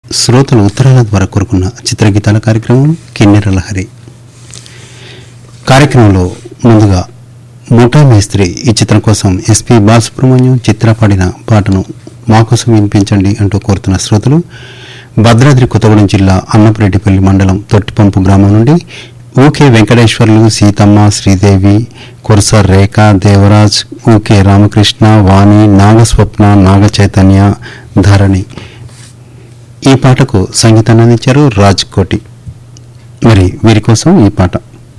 శ్రోతలు ఉత్తరాల ద్వారా కోరుకున్న చిత్రగీతాల కార్యక్రమం కిన్నెర లహరి. కార్యక్రమంలో ముందుగా ముఠా మేస్త్రి ఈ చిత్రం కోసం ఎస్పి బాలసుబ్రహ్మణ్యం చిత్ర పాడిన పాటను మాకోసం వినిపించండి అంటూ కోరుతున్న శ్రోతలు భద్రాద్రి కొత్తగూడెం జిల్లా అన్నపురెడ్డిపల్లి మండలం తొట్టిపంపు గ్రామం నుండి ఊకే వెంకటేశ్వర్లు, సీతమ్మ, శ్రీదేవి, కొరస రేఖ, దేవరాజ్, ఊకే రామకృష్ణ, వాణి, నాగస్వప్న, నాగ చైతన్య, ధరణి. ఈ పాటకు సంగీతాన్ని అందించారు రాజ్ కోటి. మరి వీరి కోసం ఈ పాట.